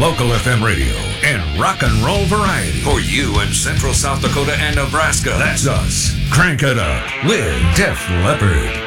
local FM radio, and rock and roll variety. For you in Central South Dakota and Nebraska. That's us. Crank it up with Def Leppard.